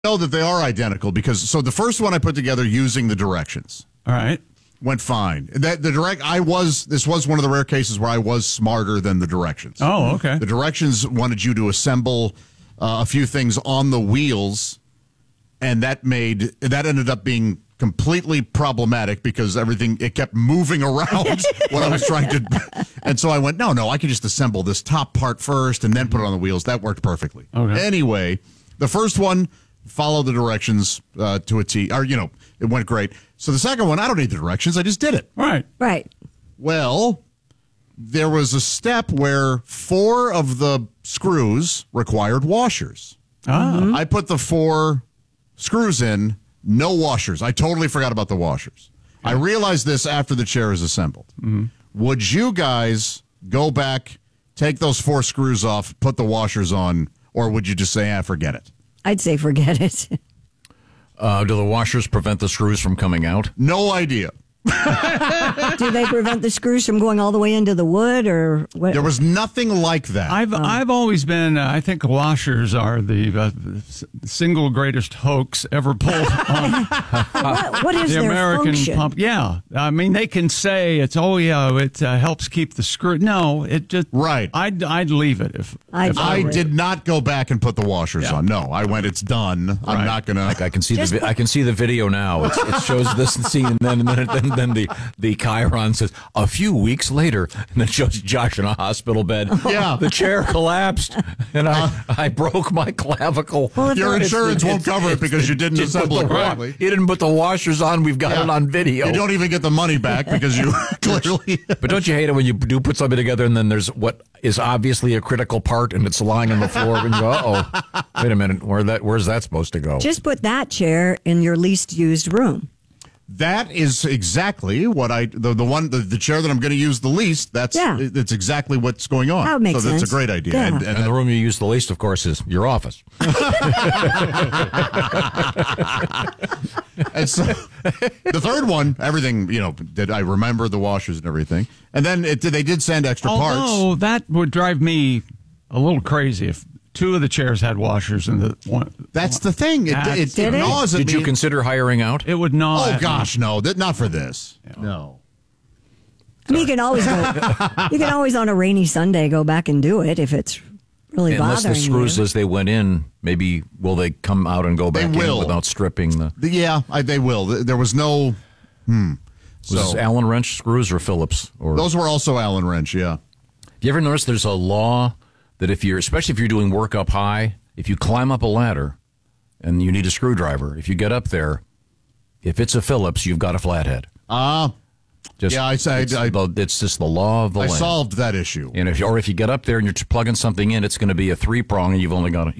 know that they are identical because so the first one I put together using the directions. All right. Went fine. This was one of the rare cases where I was smarter than the directions. Oh, okay. The directions wanted you to assemble a few things on the wheels, and that ended up being completely problematic because it kept moving around when I was trying to. And so I went, no, I can just assemble this top part first and then put it on the wheels. That worked perfectly. Okay. Anyway, the first one, follow the directions to a T. Or, it went great. So the second one, I don't need the directions. I just did it. Right. Well, there was a step where 4 of the screws required washers. I put the 4 screws in, no washers. I totally forgot about the washers. I realized this after the chair is assembled. Would you guys go back, take those 4 screws off, put the washers on, or would you just say, forget it? I'd say forget it. Do the washers prevent the screws from coming out? No idea. Do they prevent the screws from going all the way into the wood, or what? There was nothing like that. I've always been. I think washers are the single greatest hoax ever pulled on what is the their American function? pump. Yeah, I mean they can say it helps keep the screw. No, it just right. I'd leave it if I did not go back and put the washers on. No, I went. It's done. Right. I'm not gonna. I can see I can see the video now. It shows this scene, and then the Chiron says a few weeks later, and then shows Josh in a hospital bed. Yeah, the chair collapsed, and I broke my clavicle. Well, your insurance won't cover it because you didn't assemble it correctly. You didn't put the washers on. We've got it on video. You don't even get the money back because you clearly. But don't you hate it when you do put something together and then there's what is obviously a critical part and it's lying on the floor and you go, wait a minute, where's that supposed to go? Just put that chair in your least used room. That is exactly what the chair that I'm going to use the least. That's exactly what's going on. That makes sense. That's a great idea. Yeah. And the room you use the least, of course, is your office. And so the third one, everything, did I remember the washers and everything. And then they did send extra parts. Although that would drive me a little crazy if 2 of the chairs had washers and the one. That's the thing. It gnaws at me. Did you consider hiring out? It would gnaw. Oh gosh, no, not for this. No. I mean, you can always on a rainy Sunday go back and do it if it's really Unless bothering the screws you. as they went in, maybe will they come out and go back in without stripping the? They will. There was no. Was this Allen wrench screws or Phillips? Or those were also Allen wrench. Yeah. You ever notice there's a law that especially if you're doing work up high, if you climb up a ladder and you need a screwdriver, if you get up there, if it's a Phillips, you've got a flathead. It's just the law of the land. I solved that issue. And if you get up there and you're plugging something in, it's going to be a 3-prong, and you've only got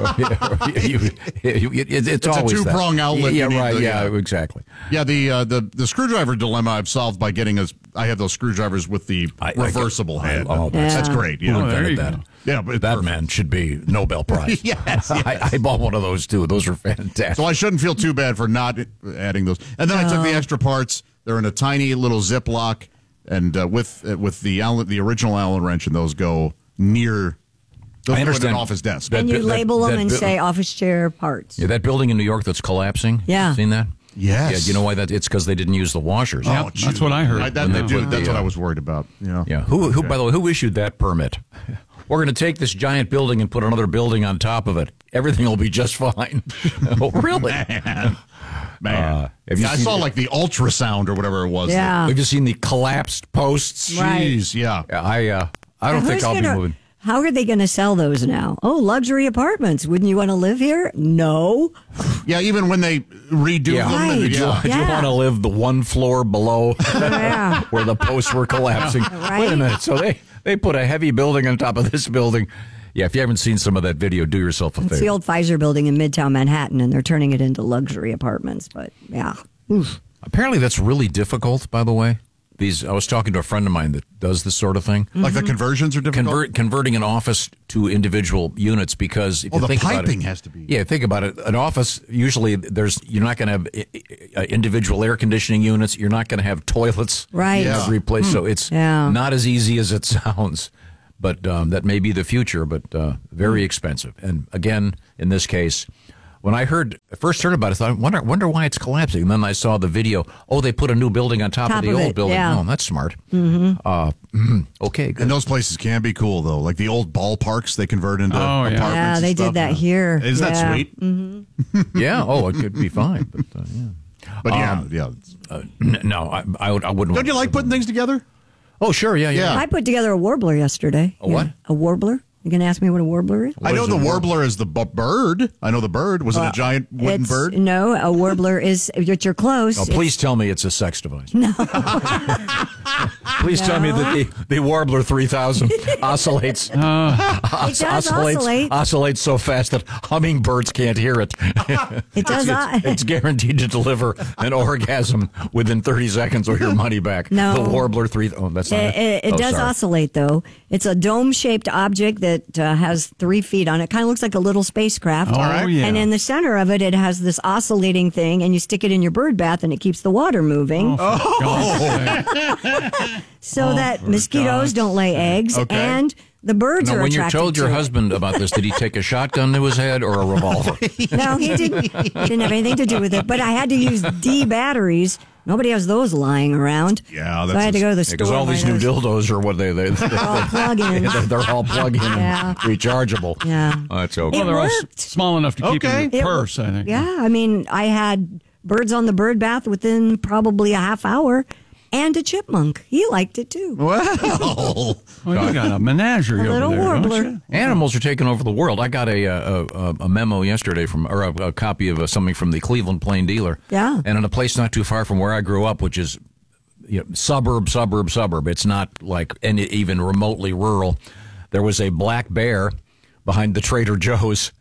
it's always a 2-prong outlet. Yeah, right. Yeah, exactly. Yeah, the screwdriver dilemma I've solved by getting I have those screwdrivers with the reversible head. That's great. Who invented there you that? go. Yeah, but that man should be Nobel Prize. Yes. I bought one of those too. Those are fantastic. So I shouldn't feel too bad for not adding those. And then I took the extra parts. They're in a tiny little Ziploc, and with the original Allen wrench, and those go near. I understand. An office desk. And you label them and say office chair parts. Yeah, that building in New York that's collapsing. Yeah. Seen that? Yes. Yeah, you know why that? It's because they didn't use the washers. Yep, that's what I heard. That's what I was worried about. Yeah. Who? By the way, who issued that permit? We're going to take this giant building and put another building on top of it. Everything will be just fine. Oh, really? Man. I saw like the ultrasound or whatever it was. Yeah. Have you seen the collapsed posts? Right. Jeez, yeah. I don't think I'll be moving. How are they going to sell those now? Oh, luxury apartments. Wouldn't you want to live here? No. Yeah, even when they redo them. Right. Do you want to live the one floor below where the posts were collapsing? Right. Wait a minute. So they put a heavy building on top of this building. Yeah, if you haven't seen some of that video, do yourself a favor. It's the old Pfizer building in Midtown Manhattan, and they're turning it into luxury apartments. But yeah. Oof. Apparently that's really difficult, by the way. I was talking to a friend of mine that does this sort of thing. Like the conversions are difficult? Converting an office to individual units because if you think about it. The piping has to be. Yeah, think about it. An office, usually you're not going to have individual air conditioning units. You're not going to have toilets right. in every place. So it's not as easy as it sounds. But that may be the future, but very expensive. And again, in this case, When I first heard about it, I thought, wonder why it's collapsing. And then I saw the video. Oh, they put a new building on top of the old building. Yeah. Oh, that's smart. Okay, good. And those places can be cool, though. Like the old ballparks they convert into apartments. Yeah, they did that here. Isn't that sweet? Yeah. Oh, it could be fine. But, But yeah. no, I wouldn't. Don't you like putting things together? Oh, sure. Yeah. I put together a warbler yesterday. A what? A warbler. You going to ask me what a warbler is? I know the warbler is the bird. I know the bird. Was it a giant wooden bird? No, a warbler is, but you're close. Oh, please tell me it's a sex device. No. Please tell me that the Warbler 3000 oscillates. It does oscillate. Oscillates so fast that hummingbirds can't hear it. It does. It's guaranteed to deliver an orgasm within 30 seconds or your money back. No. The Warbler 3000. Oh, that's not it. It does oscillate, though. It's a dome-shaped object that has 3 feet on it. Kind of looks like a little spacecraft. Oh, yeah. And in the center of it, it has this oscillating thing, and you stick it in your bird bath, and it keeps the water moving. So that mosquitoes don't lay eggs, and the birds Now, are when you're attracted told your to it. husband about this, did he take a shotgun to his head or a revolver? No, he didn't have anything to do with it. But I had to use D batteries. Nobody has those lying around. Yeah, so I had to go to the store. Because all these new dildos are what they're all plug-ins. they're all plug-in Yeah. and rechargeable. Yeah. Oh, that's okay. Well, they're all worked. small enough to keep in your purse, I think. Yeah, I mean, I had birds on the bird bath within probably a half hour, and a chipmunk. He liked it too. Well, Well, you got a menagerie A little over there, warbler. don't you? Animals are taking over the world. I got a memo yesterday or a copy of something from the Cleveland Plain Dealer. Yeah. And in a place not too far from where I grew up, which is suburb. It's not like even remotely rural. There was a black bear behind the Trader Joe's.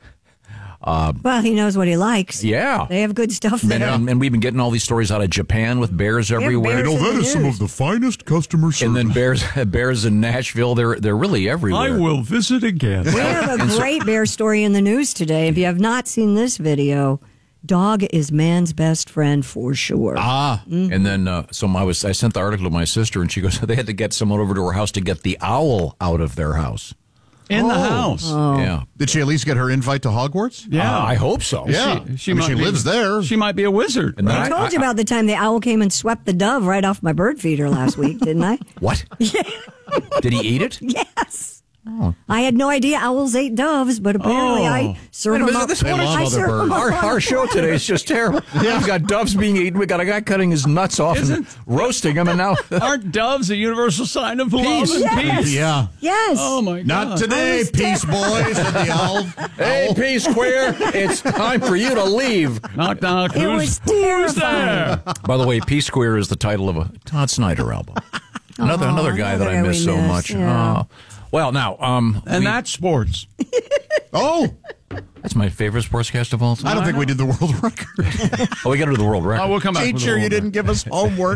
Well, he knows what he likes. Yeah. They have good stuff there. And we've been getting all these stories out of Japan with bears everywhere. bears that is some of the finest customer service. And then bears in Nashville, they're really everywhere. I will visit again. We have a great bear story in the news today. If you have not seen this video, dog is man's best friend for sure. And then I sent the article to my sister, and she goes, they had to get someone over to her house to get the owl out of their house. In the house. Yeah. Did she at least get her invite to Hogwarts? Yeah. I hope so. Yeah. She I mean, might she be- lives there. She might be a wizard. And then I told you about the time the owl came and swept the dove right off my bird feeder last week, didn't I? What? Yeah. Did he eat it? Yes. I had no idea owls ate doves, but apparently I serve them up. They love I other serve 'em birds. up. Our show today is just terrible. We've got doves being eaten. We got a guy cutting his nuts off and roasting them, and now Aren't doves a universal sign of love and Yes. peace? Yeah. Yes. Oh, my God. Not today, peace boys. Said the owl. hey, P Square, it's time for you to leave. Knock, knock. It Who's was there? terrifying. By the way, P Square is the title of a Todd Snyder album. Another guy that I another guy miss we so miss, much. yeah. Well, now, And that's sports. Oh, that's my favorite sportscast of all time. I don't think we did the world record. Oh, we got to do the world record. Oh, we'll come back. with Teacher, the you didn't give us homework.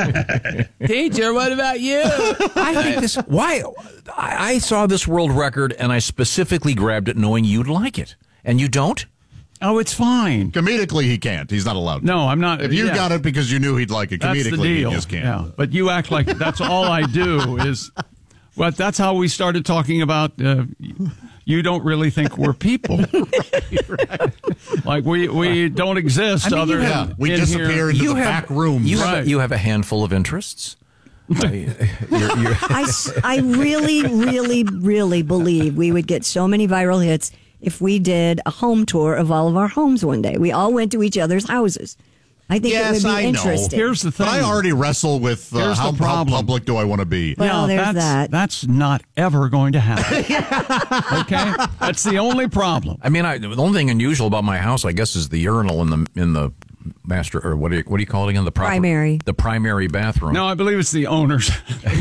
Teacher, what about you? I think this. Why? I saw this world record and I specifically grabbed it knowing you'd like it, and you don't. Oh, it's fine. Comedically, he can't. He's not allowed to. No, I'm not. If you yeah, got it because you knew he'd like it, that's comedically, the deal. he just can't. Yeah, but you act like that's all I do is. Well, that's how we started talking about. You don't really think we're people, right. Like we don't exist. I mean, other Yeah, than we in disappear here. into the back room. You have a handful of interests. You're- I really, really, really believe we would get so many viral hits if we did a home tour of all of our homes one day. We all went to each other's houses. I think it would be interesting. Here's the thing. But I already wrestle with Here's the how problem. public do I want to be. Well, there's that. That's not ever going to happen. Okay, that's the only problem. I mean, the only thing unusual about my house, I guess, is the urinal in the master, or what do you call it again? The Primary. The primary bathroom. No, I believe it's the owners.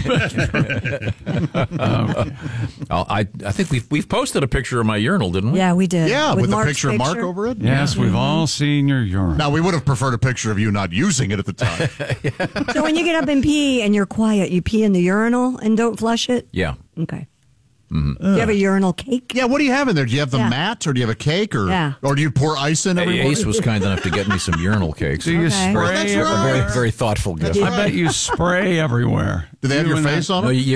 I think we've posted a picture of my urinal, didn't we? Yeah, we did. Yeah, with a Mark's picture of Mark over it. Yes, we've all seen your urine. Now, we would have preferred a picture of you not using it at the time. So when you get up and pee and you're quiet, you pee in the urinal and don't flush it? Yeah. Okay. Do you have a urinal cake? Yeah, what do you have in there? Do you have the Yeah. mat, or do you have a cake, or Yeah. or do you pour ice in every morning? Ace was kind enough to get me some urinal cakes. Do you Okay. spray? That's A right. very, very thoughtful gift. I bet you spray everywhere. Do they have You your and face that, on No, it? you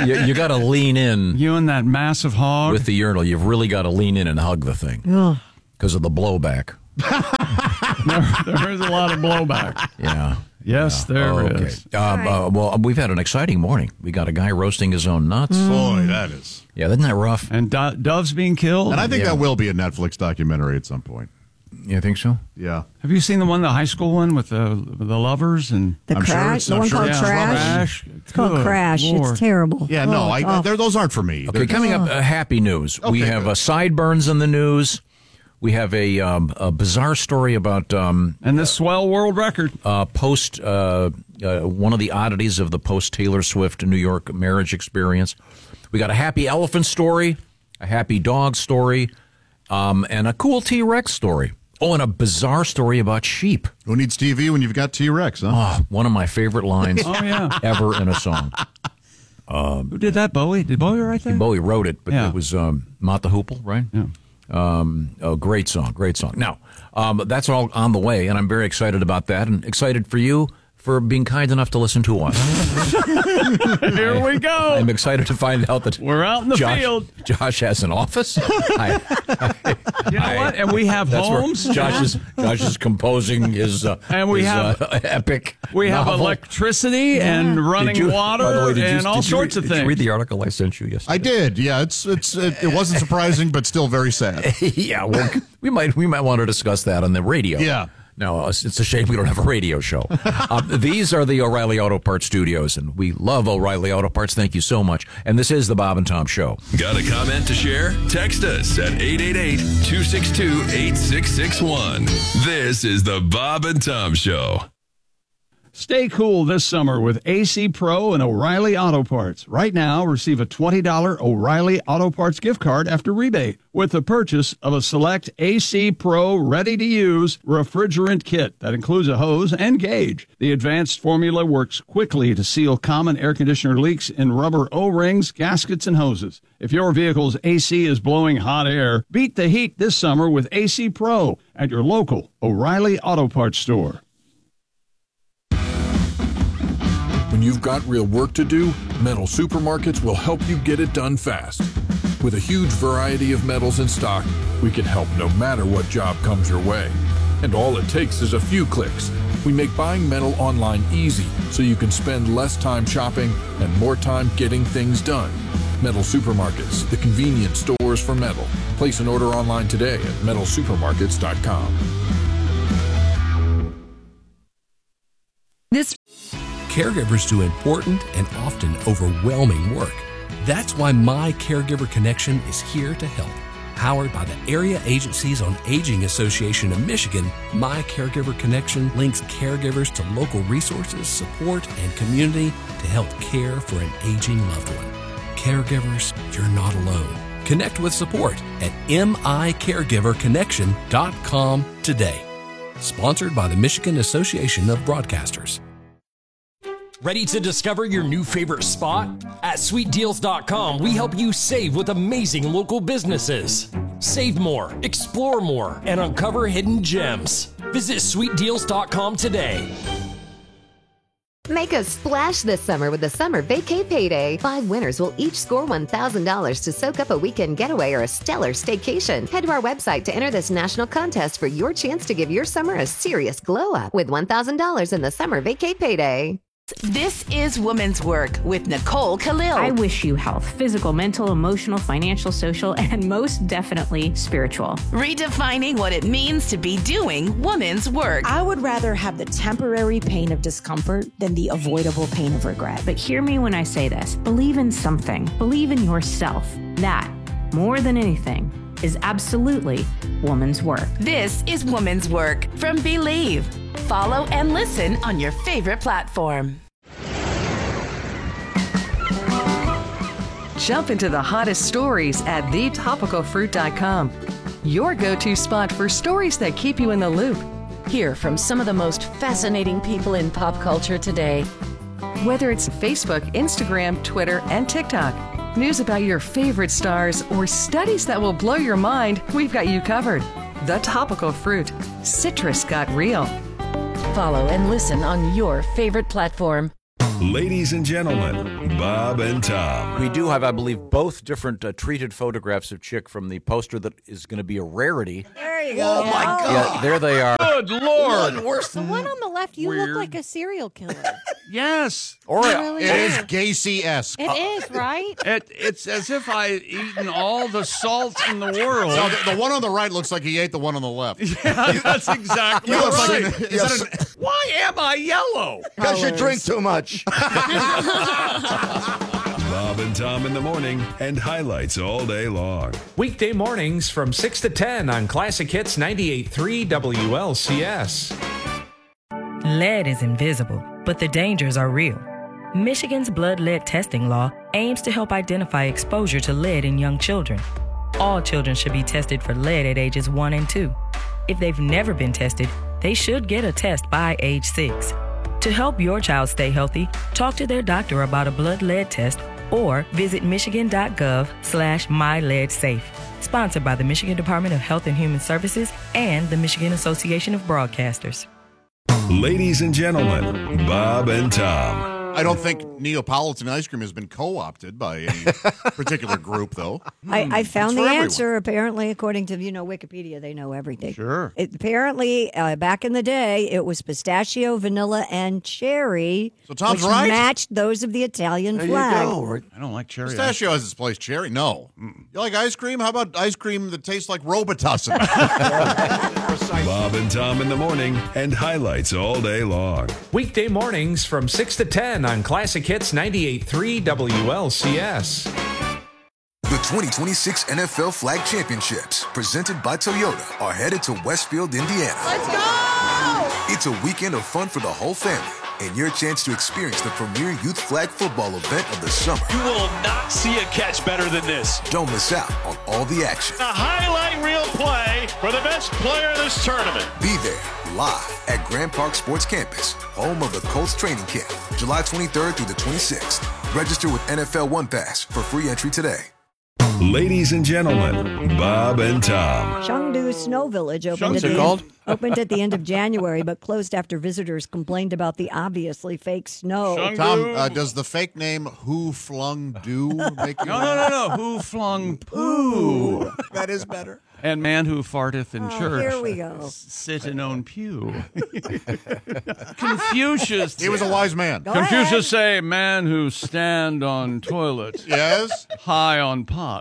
gotta lean in You and that massive hog. with the urinal. You've really got to lean in and hug the thing. Ugh. because of the blowback. There is a lot of blowback. Yeah. Yes, there is. Well, we've had an exciting morning. We got a guy roasting his own nuts. Boy, that is. Yeah, isn't that rough? And doves being killed. And I think that will be a Netflix documentary at some point. You think so? Yeah. Have you seen the Crash? The lovers and The I'm sure Crash? it's- The I'm one sure called it's Crash? Crash? It's called Good Crash. Lord. It's terrible. Yeah, no, Oh, those aren't for me. Okay, coming up, happy news. We Okay, have good. sideburns in the news. We have a bizarre story about and this swell world record. post one of the oddities of the post Taylor Swift New York marriage experience. We got a happy elephant story, a happy dog story, and a cool T-Rex story. Oh, and a bizarre story about sheep. Who needs TV when you've got T-Rex, huh? Oh, one of my favorite lines Oh, yeah. ever in a song. Who did that, Bowie? Did Bowie write that? Bowie wrote it, but Yeah. it was Mott the Hoople, right? Yeah. Great song. Now, that's all on the way, and I'm very excited about that, and excited for you for being kind enough to listen to us. Here we go. I'm excited to find out that We're out in the field. Josh has an office. You know what? And we have That's where homes. Josh is composing his And we his, have- epic. We have novel. electricity and running water and all sorts of Did you read things. the article I sent you yesterday? I did. Yeah, it wasn't surprising, but still very sad. Yeah, well, we might want to discuss that on the radio. Yeah. No, it's a shame we don't have a radio show. These are the O'Reilly Auto Parts studios, and we love O'Reilly Auto Parts. Thank you so much. And this is the Bob and Tom Show. Got a comment to share? Text us at 888-262-8661. This is the Bob and Tom Show. Stay cool this summer with AC Pro and O'Reilly Auto Parts. Right now, receive a $20 O'Reilly Auto Parts gift card after rebate with the purchase of a select AC Pro ready-to-use refrigerant kit that includes a hose and gauge. The advanced formula works quickly to seal common air conditioner leaks in rubber O-rings, gaskets, and hoses. If your vehicle's AC is blowing hot air, beat the heat this summer with AC Pro at your local O'Reilly Auto Parts store. When you've got real work to do, Metal Supermarkets will help you get it done fast. With a huge variety of metals in stock, we can help no matter what job comes your way. And all it takes is a few clicks. We make buying metal online easy so you can spend less time shopping and more time getting things done. Metal Supermarkets, the convenient stores for metal. Place an order online today at metalsupermarkets.com. Caregivers do important and often overwhelming work. That's why My Caregiver Connection is here to help. Powered by the Area Agencies on Aging Association of Michigan, My Caregiver Connection links caregivers to local resources, support, and community to help care for an aging loved one. Caregivers, you're not alone. Connect with support at micaregiverconnection.com today. Sponsored by the Michigan Association of Broadcasters. Ready to discover your new favorite spot? At sweetdeals.com, we help you save with amazing local businesses. Save more, explore more, and uncover hidden gems. Visit sweetdeals.com today. Make a splash this summer with the Summer Vacay Payday. 5 winners will each score $1,000 to soak up a weekend getaway or a stellar staycation. Head to our website to enter this national contest for your chance to give your summer a serious glow up with $1,000 in the Summer Vacay Payday. This is Women's Work with Nicole Khalil. I wish you health, physical, mental, emotional, financial, social, and most definitely spiritual. Redefining what it means to be doing women's work. I would rather have the temporary pain of discomfort than the avoidable pain of regret. But hear me when I say this. Believe in something. Believe in yourself. That, more than anything, is absolutely woman's work. This is Woman's Work from Believe. Follow and listen on your favorite platform. Jump into the hottest stories at thetopicalfruit.com. Your go-to spot for stories that keep you in the loop. Hear from some of the most fascinating people in pop culture today. Whether it's Facebook, Instagram, Twitter, and TikTok, news about your favorite stars, or studies that will blow your mind, we've got you covered. The Topical Fruit. Citrus got real. Follow and listen on your favorite platform. Ladies and gentlemen, Bob and Tom. We do have, I believe, both different treated photographs of Chick from the poster that is going to be a rarity. There you go. Oh, my God. Yeah, there they are. Good Lord. Even worse The than one on the left, you Weird. look like a serial killer. Yes. Or really It is is. Gacy-esque. It is, right? It's as if I had eaten all the salt in the world. No, the one on the right looks like he ate the one on the left. Yeah, that's exactly He looks right. like is that an- Why am I yellow? because you drink too much. Bob and Tom in the morning and highlights all day long. Weekday mornings from 6 to 10 on Classic Hits 98.3 WLCS. Lead is invisible, but the dangers are real. Michigan's blood lead testing law aims to help identify exposure to lead in young children. All children should be tested for lead at ages 1 and 2. If they've never been tested, they should get a test by age 6. To help your child stay healthy, talk to their doctor about a blood lead test or visit michigan.gov/myleadsafe. Sponsored by the Michigan Department of Health and Human Services and the Michigan Association of Broadcasters. Ladies and gentlemen, Bob and Tom. I don't think Neapolitan ice cream has been co-opted by any particular group, though. I found It's the for everyone. answer. Apparently, according to Wikipedia, they know everything. Sure. Apparently, back in the day, it was pistachio, vanilla, and cherry. So Tom's which right. matched those of the Italian There flag. you go. Right. I don't like cherry. Pistachio has its place. Cherry, no. You like ice cream? How about ice cream that tastes like Robitussin? Bob and Tom in the morning and highlights all day long. Weekday mornings from 6 to 10 on Classic Hits 98.3 WLCS. The 2026 NFL Flag Championships, presented by Toyota, are headed to Westfield, Indiana. Let's go! It's a weekend of fun for the whole family and your chance to experience the premier youth flag football event of the summer. You will not see a catch better than this. Don't miss out on all the action. A highlight reel play for the best player in this tournament. Be there live at Grand Park Sports Campus, home of the Colts training camp, July 23rd through the 26th. Register with NFL One Pass for free entry today. Ladies and gentlemen, Bob and Tom. Chengdu Snow Village opened What's it called? opened at the end of January, but closed after visitors complained about the obviously fake snow. Tom, does the fake name Who Flung Do make you No. Who flung poo? That is better. And man who farteth in church. Here we go. Sit in own pew. Confucius. He was a wise man. Go Confucius say, man who stand on toilet. Yes? High on pot.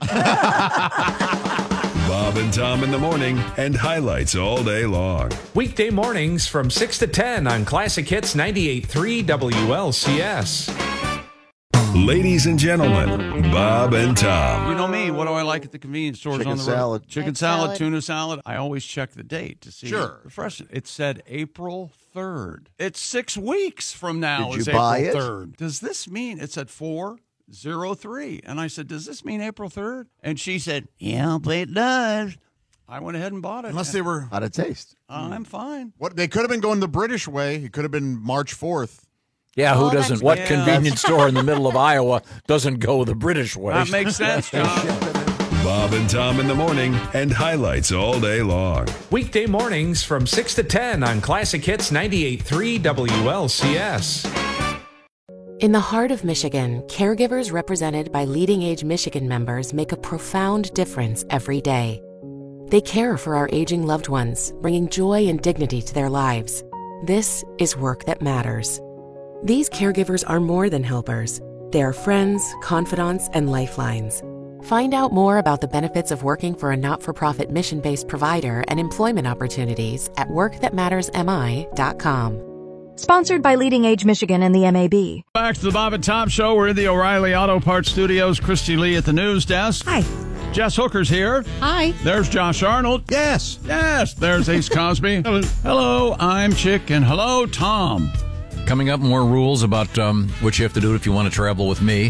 Bob and Tom in the morning and highlights all day long. Weekday mornings from 6 to 10 on Classic Hits 98.3 WLCS. Ladies and gentlemen, Bob and Tom. You know me. What do I like at the convenience stores Chicken on the road? salad. Chicken Egg salad, salad. tuna salad. I always check the date to see Sure. the freshness. It said April 3rd. It's 6 weeks from now. Did is you buy April it? 3rd. Does this mean it said 4/03? And I said, does this mean April 3rd? And she said, yeah, but it does. I went ahead and bought it. Unless they were. How'd it taste? I'm fine. What they could have been going the British way. It could have been March 4th. Yeah, who doesn't? What yeah. convenience store in the middle of Iowa doesn't go the British way? That makes sense, John. Bob and Tom in the morning and highlights all day long. Weekday mornings from 6 to 10 on Classic Hits 98.3 WLCS. In the heart of Michigan, caregivers represented by Leading Age Michigan members make a profound difference every day. They care for our aging loved ones, bringing joy and dignity to their lives. This is work that matters. These caregivers are more than helpers. They are friends, confidants, and lifelines. Find out more about the benefits of working for a not-for-profit mission-based provider and employment opportunities at workthatmattersmi.com. Sponsored by Leading Age Michigan and the MAB. Back to the Bob and Tom Show. We're in the O'Reilly Auto Parts Studios. Christy Lee at the news desk. Hi. Jess Hooker's here. Hi. There's Josh Arnold. Yes. Yes. There's Ace Cosby. Hello, I'm Chick, and hello, Tom. Coming up, more rules about what you have to do if you want to travel with me.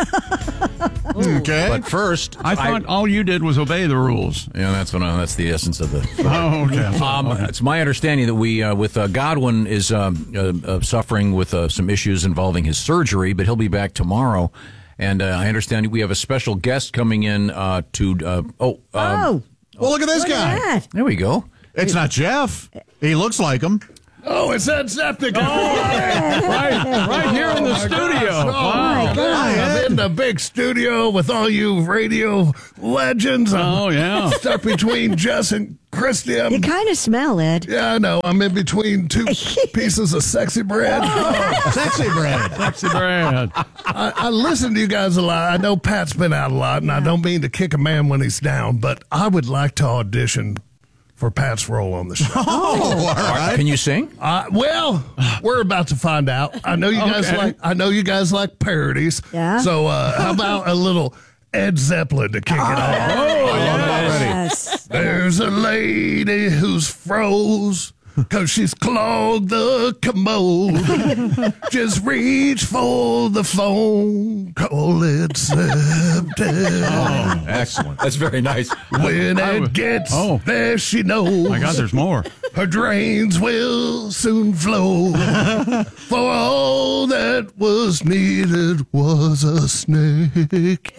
Okay. But first, I thought all you did was obey the rules. Yeah, that's the essence of the. Oh, okay. It's my understanding that we, with Godwin, is suffering with some issues involving his surgery, but he'll be back tomorrow. And I understand we have a special guest coming in to. Well, look at this guy. That. There we go. It's not Jeff. He looks like him. Oh, it's Ed Septic. Right here in the studio. Wow. I'm in the big studio with all you radio legends. I'm stuck between Jess and Christy. You kind of smell, Ed. Yeah, I know. I'm in between two pieces of sexy bread. Sexy bread. Sexy bread. I listen to you guys a lot. I know Pat's been out a lot, and I don't mean to kick a man when he's down, but I would like to audition for Pat's role on the show. Oh, all right. Can you sing? Well, we're about to find out. I know you guys like parodies. Yeah. So how about a little Ed Zeppelin to kick it off? I love it already. Yes. There's a lady who's froze 'cause she's clogged the commode. Just reach for the phone, call it septic. Oh, excellent. That's very nice. When it gets there, she knows. My God, there's more. Her drains will soon flow. For all that was needed was a snake.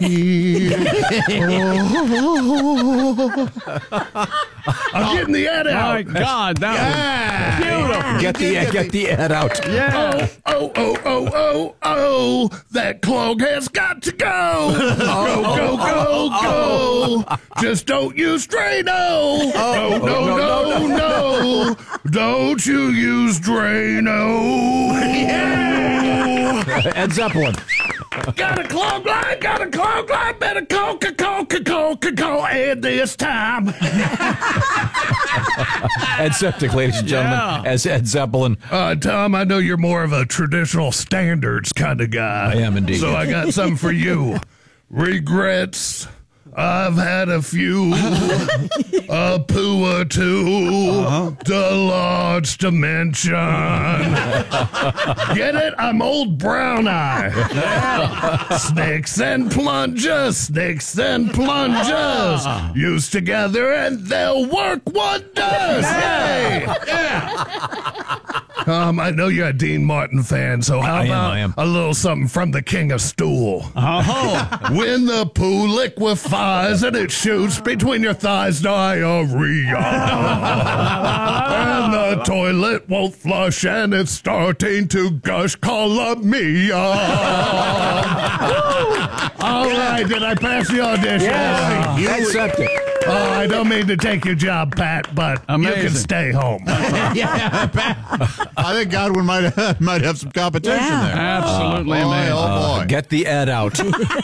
I'm getting the ad out. My God, that was beautiful. Get the ad out. Yeah. Oh, that clog has got to go. Go. Just don't use Drano. No. Don't you use Drano. Ed Zeppelin. Got a clog line, better call, and this time. Ed Septic, ladies and gentlemen, as Ed Zeppelin. Tom, I know you're more of a traditional standards kind of guy. I am indeed. So I got something for you. Regrets. I've had a few, a poo or two, the large dimension. Get it? I'm old brown eye. Snakes and plungers, used together and they'll work wonders. Hey! Yeah. I know you're a Dean Martin fan, so how I about am. a little something from the King of Stool? When the poo liquefies and it shoots between your thighs, diarrhea. And the toilet won't flush and it's starting to gush, calamia. All right, did I pass the audition? Yeah, you accepted. I don't mean to take your job, Pat, but you can stay home. Yeah, Pat. I think Godwin might have some competition there. Absolutely amazing. Oh, boy. Get the ad out.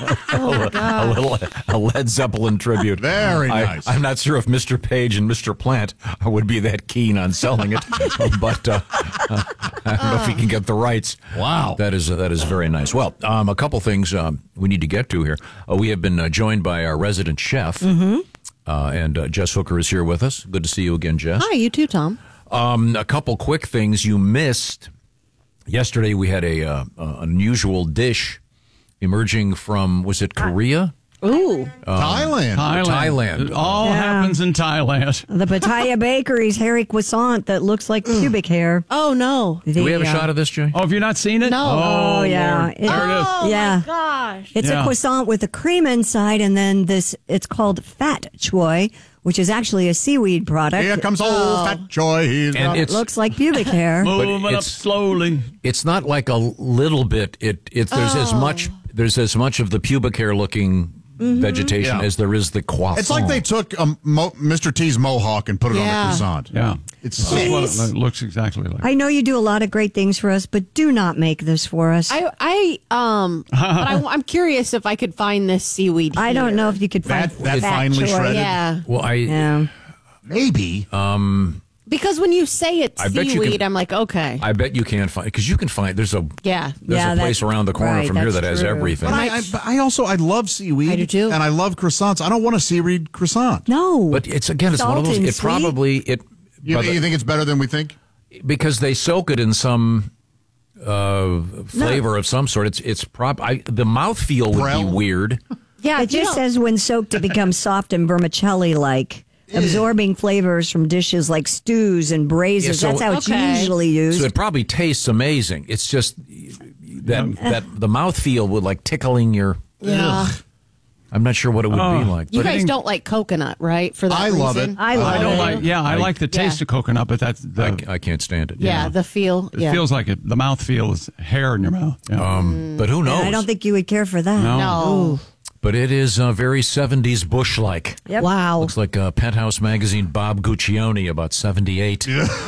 A Led Zeppelin tribute. Very nice. I'm not sure if Mr. Page and Mr. Plant would be that keen on selling it, but I don't know if he can get the rights. Wow. That is very nice. Well, a couple things we need to get to here. We have been joined by our resident chef. Mm-hmm. And Jess Hooker is here with us. Good to see you again, Jess. Hi, you too, Tom. A couple quick things you missed. Yesterday we had a unusual dish emerging from, was it Korea? Ooh. Thailand. It all happens in Thailand. The Pattaya Bakery's hairy croissant that looks like pubic hair. Oh, no. Do we have a shot of this, Jay? Oh, have you not seen it? No. Oh, yeah. Lord. There it is. Oh, Yeah. my gosh. It's a croissant with a cream inside, and then it's called Fat Choy, which is actually a seaweed product. Here comes old Fat Choy. And It looks like pubic hair. Moving up slowly. It's not like a little bit. There's as much of the pubic hair looking vegetation as there is the croissant. It's like they took Mr. T's mohawk and put it on a croissant. Yeah. It's That's what it looks exactly like. I know you do a lot of great things for us, but do not make this for us. But I'm curious if I could find this seaweed here. I don't know if you could find that finely choy. shredded. Yeah. Well, maybe. Because when you say it's I bet you seaweed, can- I'm like, okay. I bet you can find, because you can find, there's a Yeah. place around the corner from here that has everything. But I love seaweed. I do too. And I love croissants. I don't want a seaweed croissant. No. But it's one of those, and it sweet. probably, You think it's better than we think? because they soak it in some flavor of some sort. The mouthfeel would be weird. Yeah, it just says when soaked to become soft and vermicelli-like, absorbing flavors from dishes like stews and braises. Yeah, so- That's how it's usually used. So it probably tastes amazing. It's just that the mouthfeel would like tickling your. Yeah. I'm not sure what it would be like. You but guys don't like coconut, right? For that I love reason? it. I love I don't it. like. Yeah, I like the taste of coconut, but that's I can't stand it. Yeah, the feel. It feels like the mouth feel is hair in your mouth. Yeah. But who knows? I don't think you would care for that. No. Ooh. But it is very 70s Bush-like. Yep. Wow. Looks like Penthouse magazine Bob Guccione about 78.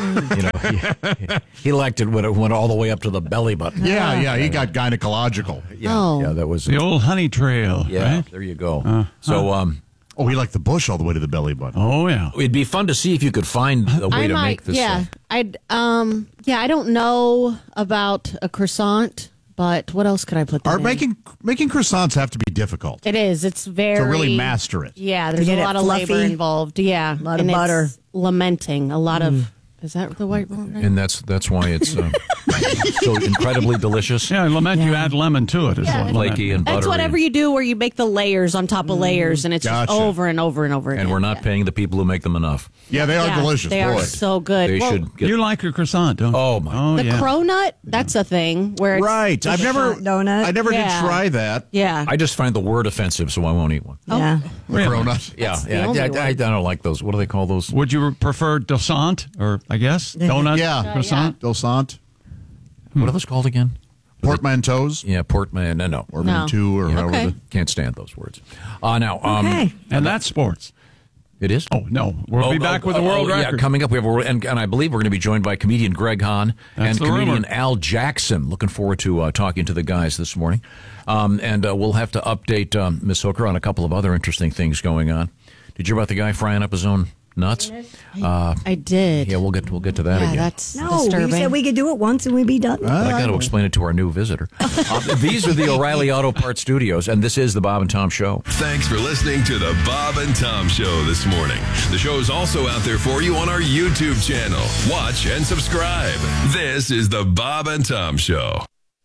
He liked it when it went all the way up to the belly button. Yeah, he got gynecological. Yeah, that was the old honey trail. Yeah, right? there you go. He liked the bush all the way to the belly button. Oh yeah, it'd be fun to see if you could find a way to make this. Yeah, I don't know about a croissant. But what else could I put that in? Making croissants have to be difficult. It is. It's very... To really master it. Yeah, there's a lot of labor involved. Yeah. A lot of butter. Lamenting. A lot of... Is that the right word? And that's why it's so incredibly delicious. Yeah, lament you add lemon to it. Flaky and buttery. That's whatever you do where you make the layers on top of layers, and it's just over and over and over again. And we're not paying the people who make them enough. Yeah, they are delicious. They are so good. They should get... You like a croissant, don't you? Oh, my. The cronut, that's a thing. Where it's right. I never did try that. Yeah. I just find the word offensive, so I won't eat one. Yeah. The cronut. Yeah. I don't like those. What do they call those? Would you prefer dosant, or I guess donut? Yeah, croissant, dosant. What are those called again? Portmanteaus. Yeah, no. Or mantou, or however. Can't stand those words. Okay. And that's sports. It is? Oh, no. We'll be back with a world record. Yeah, coming up, we have and I believe we're going to be joined by comedian Greg Hahn and comedian Al Jackson. Looking forward to talking to the guys this morning. And we'll have to update Miss Hooker on a couple of other interesting things going on. Did you hear about the guy frying up his own nuts? I did. Yeah, we'll get to that again. That's No, disturbing. we said we could do it once and we'd be done. I got to explain it to our new visitor. These are the O'Reilly Auto Parts Studios, and this is the Bob and Tom Show. Thanks for listening to the Bob and Tom Show this morning. The show is also out there for you on our YouTube channel. Watch and subscribe. This is the Bob and Tom Show.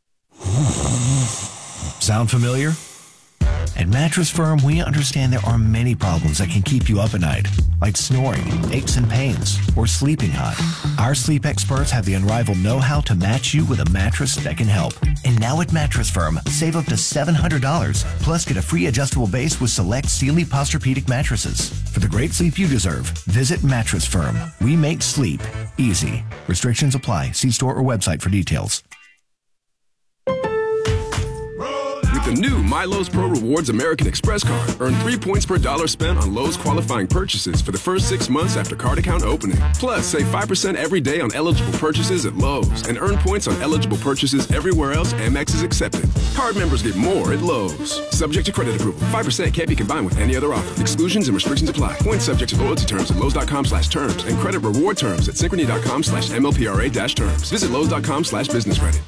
Sound familiar? At Mattress Firm, we understand there are many problems that can keep you up at night, like snoring, aches and pains, or sleeping hot. Our sleep experts have the unrivaled know-how to match you with a mattress that can help. And now at Mattress Firm, save up to $700, plus get a free adjustable base with select Sealy Posturepedic mattresses. For the great sleep you deserve, visit Mattress Firm. We make sleep easy. Restrictions apply. See store or website for details. The new MyLowe's Pro Rewards American Express card. Earn 3 points per dollar spent on Lowe's qualifying purchases for the first 6 months after card account opening. Plus, save 5% every day on eligible purchases at Lowe's and earn points on eligible purchases everywhere else Amex is accepted. Card members get more at Lowe's. Subject to credit approval. 5% can't be combined with any other offer. Exclusions and restrictions apply. Points subject to loyalty terms at Lowe's.com/terms and credit reward terms at Synchrony.com/MLPRA-terms. Visit Lowe's.com/business credit.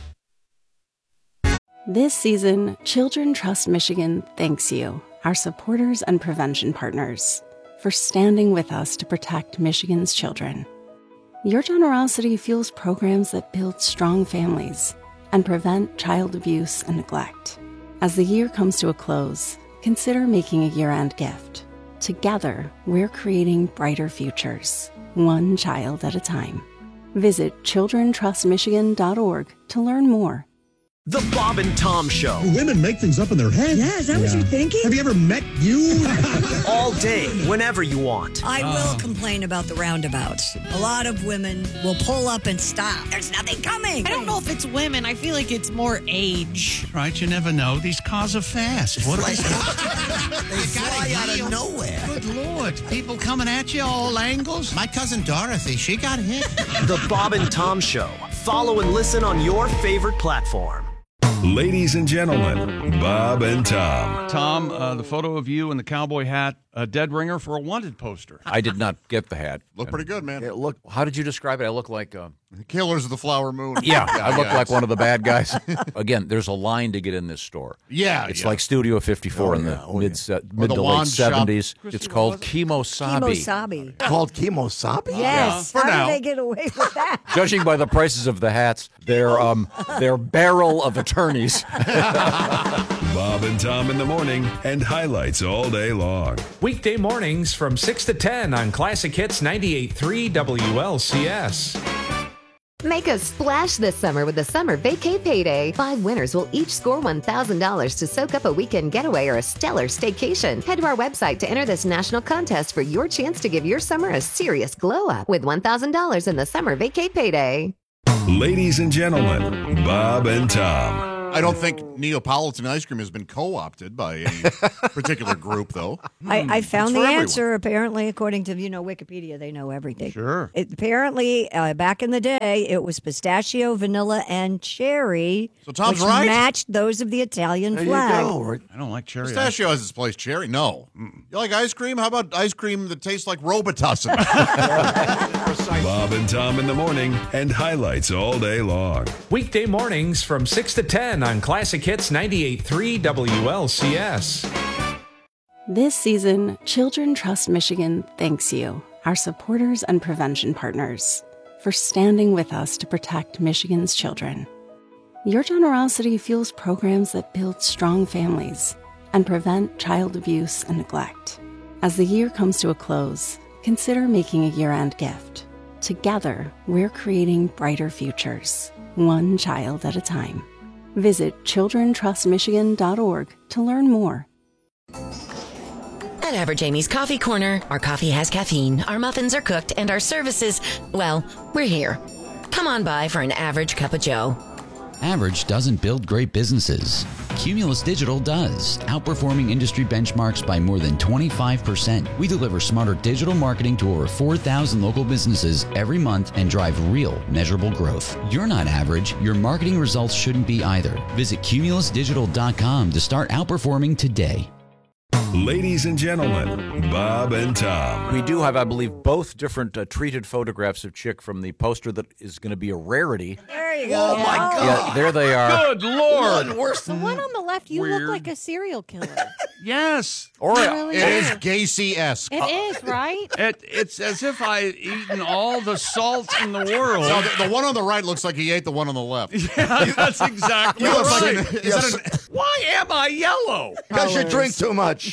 This season, Children Trust Michigan thanks you, our supporters and prevention partners, for standing with us to protect Michigan's children. Your generosity fuels programs that build strong families and prevent child abuse and neglect. As the year comes to a close, consider making a year-end gift. Together, we're creating brighter futures, one child at a time. Visit childrentrustmichigan.org to learn more. The Bob and Tom Show. Women make things up in their head. Yeah, is that what you're thinking? Have you ever met you? All day, whenever you want. I will complain about the roundabouts. A lot of women will pull up and stop. There's nothing coming. I don't know if it's women. I feel like it's more age. Right, you never know. These cars are fast. What are they? They fly out of nowhere. Good Lord. People coming at you all angles. My cousin Dorothy, she got hit. The Bob and Tom Show. Follow and listen on your favorite platform. Ladies and gentlemen, Bob and Tom. Tom, the photo of you in the cowboy hat, a dead ringer for a wanted poster. I did not get the hat. Look pretty good, man. How did you describe it? I look like... Killers of the Flower Moon. Yeah, I look like one of the bad guys. Again, there's a line to get in this store. Yeah. It's like Studio 54 in the mid to late 70s. It's called Kimosabi. Kimosabi. Called Kimosabi? Yes. For How now. did they get away with that? Judging by the prices of the hats, they're barrel of attorneys. Bob and Tom in the morning and highlights all day long. Weekday mornings from 6 to 10 on Classic Hits 98.3 WLCS. Make a splash this summer with the Summer Vacay Payday. 5 winners will each score $1,000 to soak up a weekend getaway or a stellar staycation. Head to our website to enter this national contest for your chance to give your summer a serious glow up with $1,000 in the Summer Vacay Payday. Ladies and gentlemen, Bob and Tom. I don't think Neapolitan ice cream has been co-opted by any particular group, though. I found the It's for answer. Apparently, according to Wikipedia, they know everything. Sure. Apparently, back in the day, it was pistachio, vanilla, and cherry. So Tom's which right. matched those of the Italian There flag. you go. I don't like cherry. Pistachio has its place. Cherry, no. You like ice cream? How about ice cream that tastes like Robitussin? Bob and Tom in the morning and highlights all day long. Weekday mornings from 6 to 10 on Classic Hits 98.3 WLCS. This season, Children Trust Michigan thanks you, our supporters and prevention partners, for standing with us to protect Michigan's children. Your generosity fuels programs that build strong families and prevent child abuse and neglect. As the year comes to a close, consider making a year-end gift. Together, we're creating brighter futures, one child at a time. Visit childrentrustmichigan.org to learn more. At Average Amy's Coffee Corner, our coffee has caffeine, our muffins are cooked, and our services, well, we're here. Come on by for an average cup of joe. Average doesn't build great businesses. Cumulus Digital does, outperforming industry benchmarks by more than 25%. We deliver smarter digital marketing to over 4,000 local businesses every month and drive real, measurable growth. You're not average. Your marketing results shouldn't be either. Visit cumulusdigital.com to start outperforming today. Ladies and gentlemen, Bob and Tom. We do have, I believe, both different treated photographs of Chick from the poster that is going to be a rarity. There you go. Oh, my God. Yeah, there they are. Good Lord. The one on the left, you Weird. look like a serial killer. Yes. Or really it is Gacy-esque. It is, right? It's as if I'd eaten all the salt in the world. No, the one on the right looks like he ate the one on the left. Yeah, that's exactly He looks right. like is that an- Why am I yellow? Because you drink too much.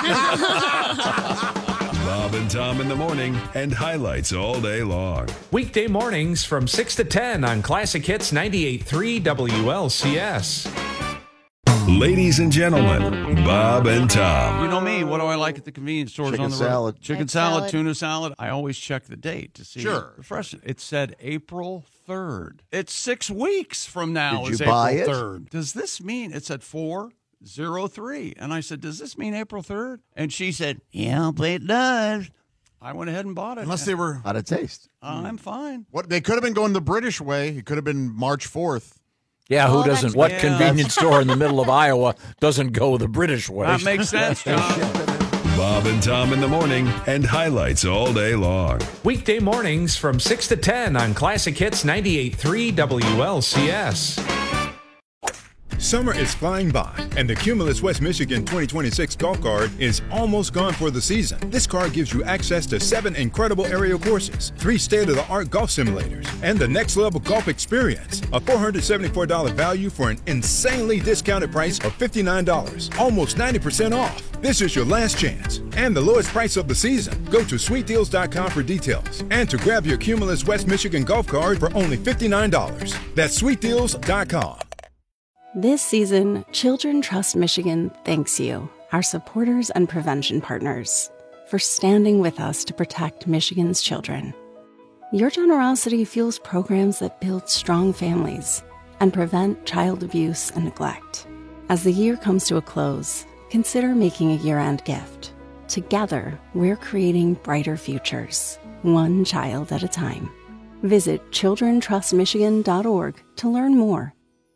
Bob and Tom in the morning and highlights all day long. Weekday mornings from 6 to 10 on Classic Hits 98.3 WLCS. Ladies and gentlemen, Bob and Tom. You know me. What do I like at the convenience stores Chicken on the road? salad. Chicken salad, tuna salad. I always check the date to see Sure. the freshness. It said April 3rd. It's 6 weeks from now. Did It's you buy April it? 3rd. Does this mean it said 4/03? And I said, does this mean April 3rd? And she said, yeah, but it does. I went ahead and bought it. Unless they were. How'd it taste? I'm fine. What they could have been going the British way. It could have been March 4th. Yeah, who doesn't? What yeah. convenience store in the middle of Iowa doesn't go the British way? That makes sense, John. Bob and Tom in the morning and highlights all day long. Weekday mornings from 6 to 10 on Classic Hits 98.3 WLCS. Summer is flying by, and the Cumulus West Michigan 2026 golf cart is almost gone for the season. This card gives you access to 7 incredible aerial courses, 3 state-of-the-art golf simulators, and the next-level golf experience. A $474 value for an insanely discounted price of $59, almost 90% off. This is your last chance, and the lowest price of the season. Go to sweetdeals.com for details, and to grab your Cumulus West Michigan golf cart for only $59. That's sweetdeals.com. This season, Children Trust Michigan thanks you, our supporters and prevention partners, for standing with us to protect Michigan's children. Your generosity fuels programs that build strong families and prevent child abuse and neglect. As the year comes to a close, consider making a year-end gift. Together, we're creating brighter futures, one child at a time. Visit childrentrustmichigan.org to learn more.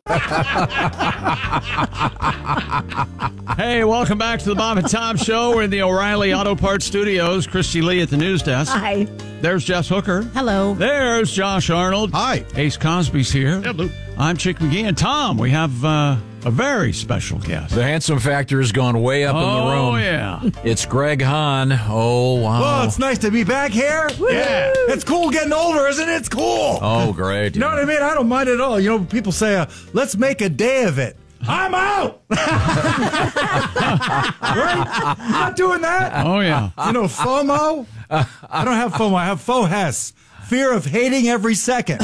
Hey, welcome back to the Bob and Tom Show. We're in the O'Reilly Auto Parts Studios. Christy Lee at the news desk. Hi. There's Jess Hooker. Hello. There's Josh Arnold. Hi. Ace Cosby's here. Hello. I'm Chick McGee. And Tom, we have a very special guest. The handsome factor has gone way up in the room. Oh, yeah. It's Greg Hahn. Oh, wow. Well, it's nice to be back here. Yeah. It's cool getting older, isn't it? It's cool. Oh, great. You know what I mean? I don't mind at all. You know, people say, let's make a day of it. I'm out. Right? I'm not doing that. Oh, yeah. You know, FOMO? I don't have FOMO. I have FOHES. Fear of hating every second.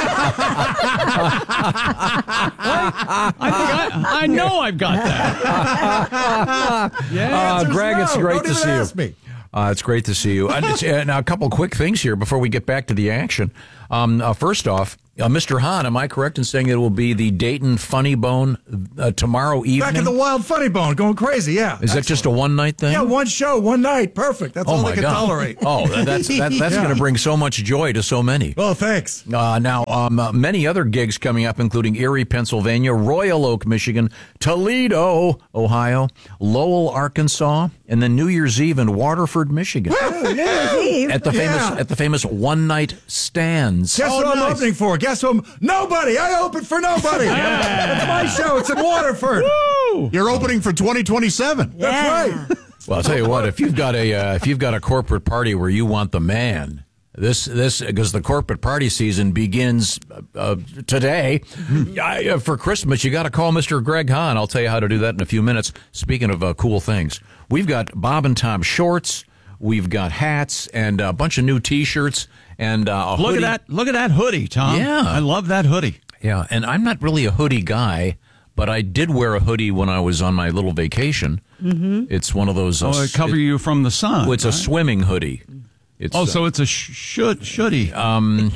I know I've got that. Greg, it's great Don't to even see ask you. me. It's great to see you. Now, a couple quick things here before we get back to the action. First off, Mr. Hahn, am I correct in saying it will be the Dayton Funny Bone tomorrow evening? Back at the Wild Funny Bone, going crazy, yeah. Is that just a one-night thing? Yeah, one show, one night. Perfect. That's all they can tolerate. Oh, that's going to bring so much joy to so many. Oh, thanks. Now, many other gigs coming up, including Erie, Pennsylvania, Royal Oak, Michigan, Toledo, Ohio, Lowell, Arkansas, and then New Year's Eve in Waterford, Michigan. New Year's Eve. At the famous One Night Stands. Guess what I'm opening for? Guess what? Nobody. I open for nobody. It's my show. It's in Waterford. Woo! You're opening for 2027. That's right. Well, I'll tell you what. If you've got a corporate party where you want the man, this because the corporate party season begins today. For Christmas, you got to call Mr. Greg Hahn. I'll tell you how to do that in a few minutes. Speaking of cool things, we've got Bob and Tom shorts. We've got hats and a bunch of new T-shirts and a hoodie. Look at that hoodie, Tom. Yeah, I love that hoodie. Yeah, and I'm not really a hoodie guy, but I did wear a hoodie when I was on my little vacation. Mm-hmm. It's one of those. It cover you from the sun. It's a swimming hoodie. So it's a shoody. Wait,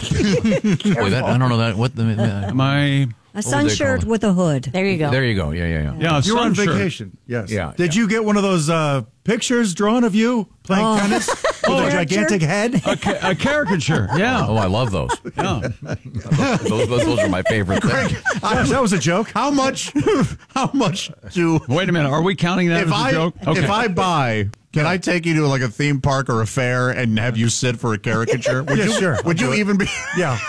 I don't know that. What a sun shirt with a hood. There you go. There you go. Yeah. Yeah, you were on shirt. vacation. Yes. Yeah. Did you get one of those pictures drawn of you playing tennis with a gigantic head? A caricature. Yeah. Oh, I love those. Yeah. those are my favorite things. Gosh, that was a joke. How much do... Wait a minute. Are we counting that as a joke? Okay. If I buy... Can I take you to like a theme park or a fair and have you sit for a caricature? Would you, sure. Would you even be... Yeah.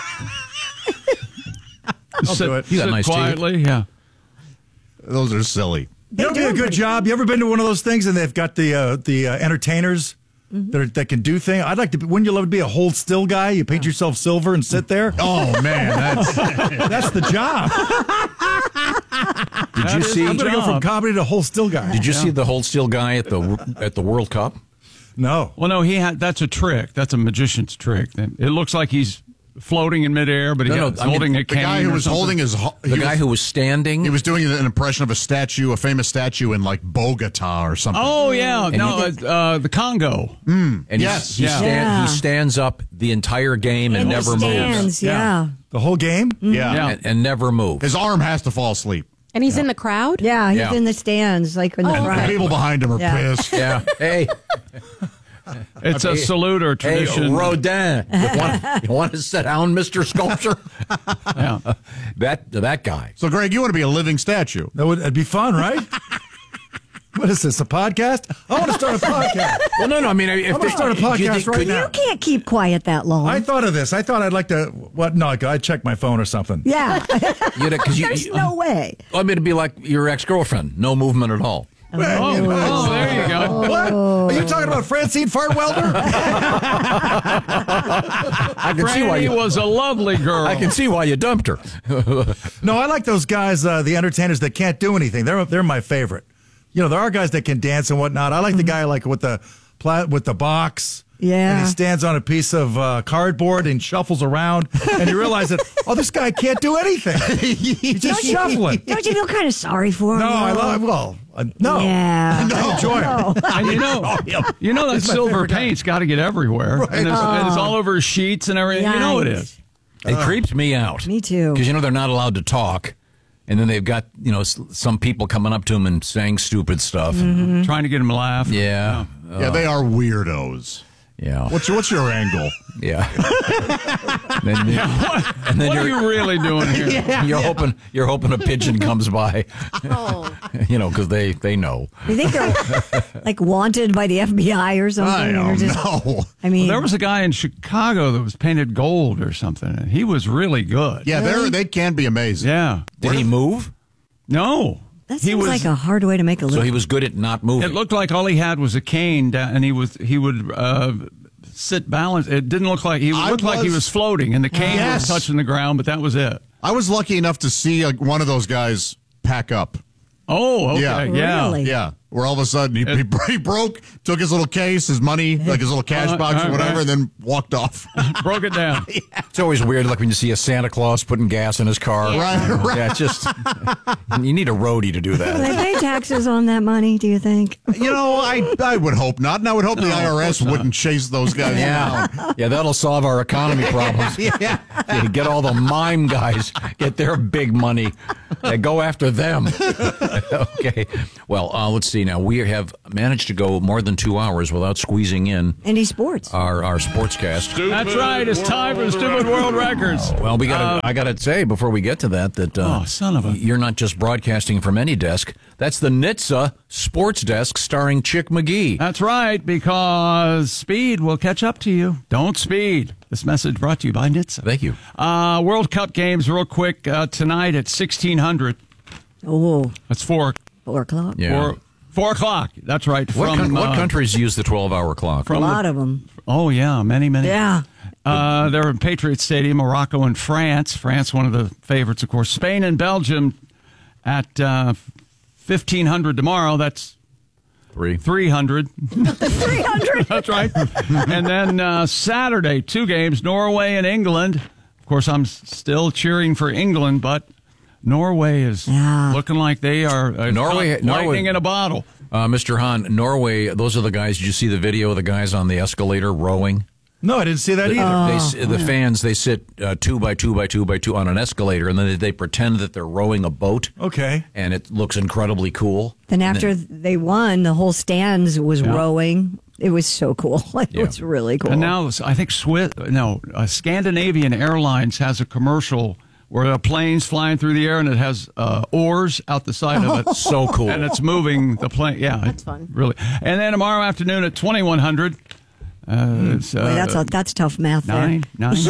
I'll do it. You got sit nice quietly. teeth. Yeah. Those are silly. That'll be a good job. You ever been to one of those things and they've got the entertainers that can do things? I'd like to. Wouldn't you love to be a hold still guy? You paint yourself silver and sit there. Oh man, that's the job. Did you see? I'm going to go from comedy to hold still guy. Did you see the hold still guy at the World Cup? No. Well, no. That's a trick. That's a magician's trick. It looks like he's floating in midair, but he's holding a cane. The guy who was holding guy who was standing. He was doing an impression of a famous statue in like Bogota or something. Oh yeah, the Congo. And yes, he stands up the entire game and never moves. Yeah, the whole game. Yeah, and never moves. His arm has to fall asleep. And he's in the crowd? Yeah, he's in the stands, like in the crowd. The people behind him are pissed. Yeah. Hey. It's a salute or tradition. Hey, Rodin, you want to sit down, Mr. Sculpture? Yeah. That guy. So, Greg, you want to be a living statue. That'd be fun, right? What is this, a podcast? I want to start a podcast. Well, no. I mean, I'm going to start a podcast right now. You can't keep quiet that long. I thought of this. I thought I'd like to. What? No, I'd check my phone or something. Yeah. There's no way. I mean, it'd be like your ex-girlfriend. No movement at all. Oh, there you go. What? Are you talking about Francine Fartwelder? I can see why you was a lovely girl. I can see why you dumped her. No, I like those guys, the entertainers that can't do anything. They're my favorite. You know, there are guys that can dance and whatnot. I like the guy like with the box. Yeah. And he stands on a piece of cardboard and shuffles around, and you realize that, this guy can't do anything. He's just shuffling. Don't you feel kind of sorry for him? No, I love. No. Yeah. I enjoy him. And you know that silver paint's got to get everywhere, Right. and it's all over sheets and everything. Yikes. You know it is. It creeps me out. Me too. Because they're not allowed to talk. And then they've got, some people coming up to them and saying stupid stuff. Mm-hmm. Trying to get them to laugh. Yeah. Yeah, they are weirdos. Yeah. What's your angle? Yeah. What are you really doing here? You're hoping a pigeon comes by. Oh. Because they know. You think they're like wanted by the FBI or something? I don't know. I mean, There was a guy in Chicago that was painted gold or something, and he was really good. Yeah, they can be amazing. Yeah. Did he move? No. that seems like a hard way to make a living. So he was good at not moving. It looked like all he had was a cane, and he would sit balanced. It didn't look like he looked like he was floating, and the cane was touching the ground, but that was it. I was lucky enough to see one of those guys pack up. Oh, okay. Yeah. Really? Yeah. where all of a sudden he broke, took his little case, his money, like his little cash box or whatever, and then walked off. Broke it down. It's always weird, like when you see a Santa Claus putting gas in his car. Right. Yeah, it's just, you need a roadie to do Will that. they pay taxes on that money, do you think? You know, I would hope not. And I would hope the IRS wouldn't chase those guys down. Yeah, that'll solve our economy problems. Yeah. Get all the mime guys, get their big money. Go after them. Okay. Well, let's see now. We have managed to go more than 2 hours without squeezing in Any sports. our sportscast. That's right. It's time for Stupid World Records. Well, I got to say before we get to that son of a... you're not just broadcasting from any desk. That's the NHTSA Sports Desk starring Chick McGee. That's right, because speed will catch up to you. Don't speed. This message brought to you by NHTSA. Thank you. World Cup games real quick tonight at 1600. Oh. That's 4 o'clock. Yeah. 4 o'clock. That's right. What countries use the 12-hour clock? A lot of them. Oh, yeah. Many. Yeah. They're in Patriot Stadium, Morocco and France. France, one of the favorites, of course. Spain and Belgium at 1500 tomorrow. That's 300. 300. That's right. And then Saturday, 2 games, Norway and England. Of course, I'm still cheering for England, but Norway is looking like they are lightning in a bottle. Mr. Hahn, Norway, those are the guys. Did you see the video of the guys on the escalator rowing? No, I didn't see that either. The fans, they sit 2 by 2 by 2 by 2 on an escalator, and then they pretend that they're rowing a boat. Okay. And it looks incredibly cool. Then after they won, the whole stands was rowing. It was so cool. It was really cool. And now I think Scandinavian Airlines has a commercial where a plane's flying through the air and it has oars out the side of it. So cool. And it's moving the plane. Yeah. That's fun. Really. And then tomorrow afternoon at 2100. That's tough math there.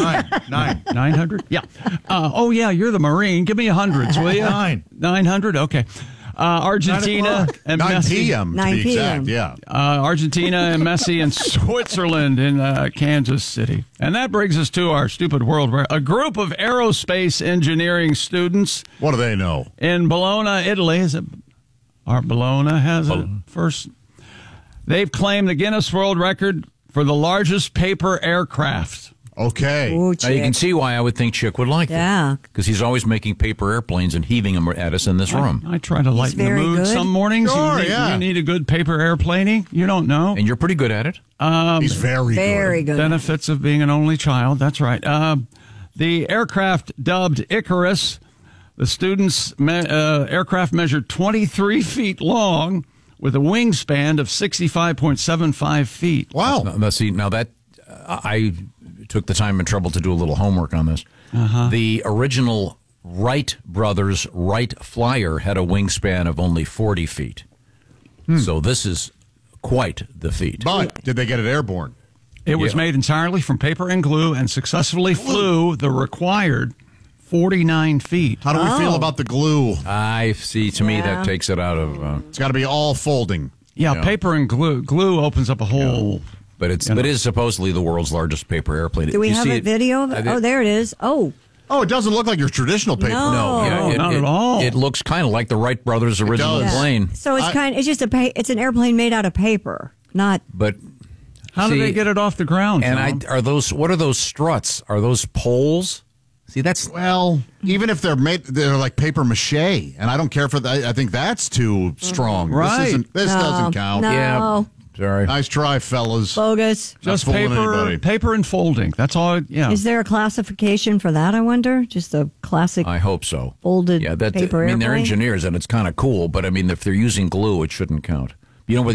900? Yeah. You're the Marine. Give me hundreds, will you? 900? Okay. Argentina and 9 Messi. p.m. 9 to be p.m. exact, yeah. Argentina and Messi and Switzerland in Kansas City. And that brings us to our stupid world where a group of aerospace engineering students. What do they know? In Bologna, Italy. Bologna has it first. They've claimed the Guinness World Record for the largest paper aircraft. Okay. Ooh, now you can see why I would think Chick would like that. Because he's always making paper airplanes and heaving them at us in this room. I try to lighten the mood some mornings. Sure, you need a good paper airplaning. You don't know. And you're pretty good at it. He's very good. Benefits of being an only child. That's right. The aircraft dubbed Icarus, the students' aircraft measured 23 feet long with a wingspan of 65.75 feet. Wow. Now that I took the time and trouble to do a little homework on this. The original Wright brothers Wright Flyer had a wingspan of only 40 feet. So this is quite the feat. But did they get it airborne? It was made entirely from paper and glue and successfully flew the required 49 feet. How do we feel about the glue? I see. To me, that takes it out of... it's got to be all folding. Yeah, paper and glue. Glue opens up a hole. But it is supposedly the world's largest paper airplane. Do we have a video of it? Oh, there it is. Oh, it doesn't look like your traditional paper. No. Not at all. It looks kind of like the Wright brothers' original plane. So it's just it's an airplane made out of paper, not. But how do they get it off the ground? And what are those struts? Are those poles? See, that's even if they're like paper mache, and I don't care for that. I think that's too strong. Right. This doesn't count. No. Yeah. Sorry. Nice try, fellas. Bogus. Just paper and folding. That's all. Yeah. Is there a classification for that? I wonder. Just a classic. I hope so. Folded I paper. mean, they're airplane? engineers, and it's kind of cool. But I mean, if they're using glue, it shouldn't count. You know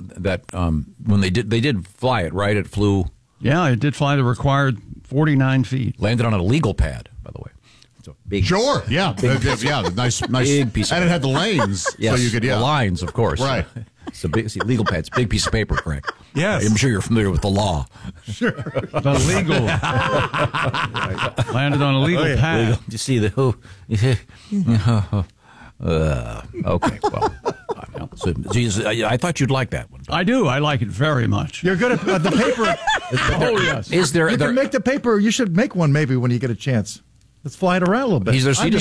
when they did fly it, right? It flew. Yeah, it did fly the required 49 feet. Landed on a legal pad, by the way. So big. Sure. Yeah. Nice. Big piece. And it had the lanes, yes, so you could the lines, of course. Right. It's a big legal pads, big piece of paper, Craig. Yes. I'm sure you're familiar with the law. Sure. The legal. Landed on a legal pad. Legal. You see the okay. Well, so, I thought you'd like that one. I do. I like it very much. You're good at the paper. Oh yes. Is there? You can make the paper. You should make one maybe when you get a chance. Let's fly it around a little bit.